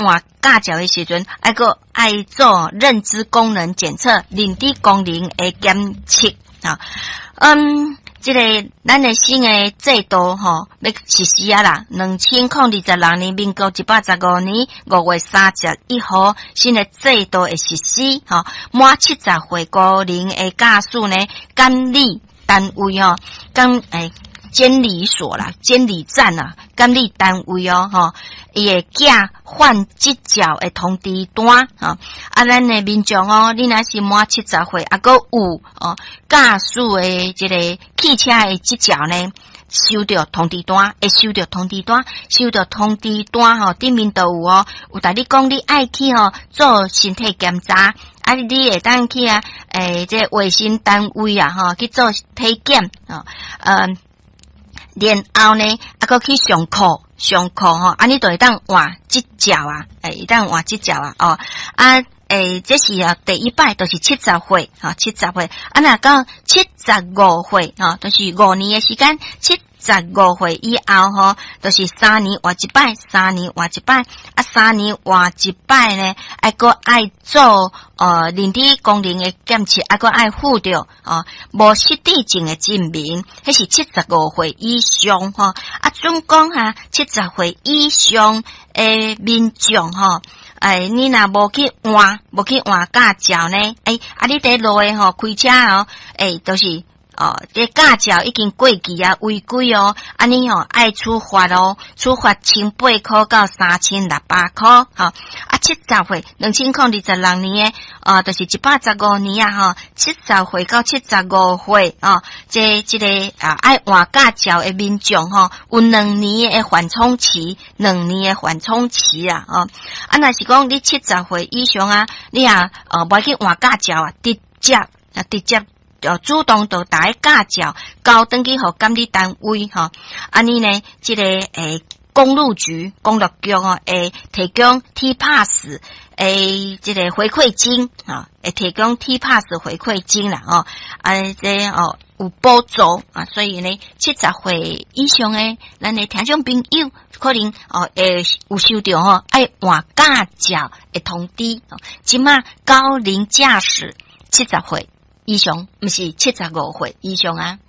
换驾照的时阵，爱做认知功能检测、认知功能的检测啊。这个咱的新的制度要实施啊啦，2026年民国115年5月31号新的制度会实施满70岁高龄的驾驶呢，监理单位监理所啦、监理站啦、监理单位伊会寄换执照的通知单咱的民众你若是满70岁还佫有驾驶的这个汽车的执照呢，收到通知单顶面都有有甲你讲你爱去做身体检查你会当去这卫生单位去做体检然后呢佫去上课你就会当换执照会当换执照这是第一摆都是70岁70岁若到75岁都是5年的时间75岁以后都是3年换一摆3年换一摆呢爱做认知功能的检测爱附着无失智症的证明，迄是75岁以上总讲70岁以上的民众你若无去换驾照呢你在路的开车都是这驾照已经过期违规你爱处罚1800块到3600块70岁2026年就是115年70岁到75岁这个爱换驾照的民众有2年的缓冲期若是讲你70岁以上你无去换驾照直接主动就打驾照交登记互监理单位你呢这个公路局会提供 T-Pass 这个回馈金会提供 T-Pass 回馈金啦这有补助所以呢70岁以上的咱的听众朋友可能会有收到爱换驾照的通知即马高龄驾驶70岁以上，不是75岁以上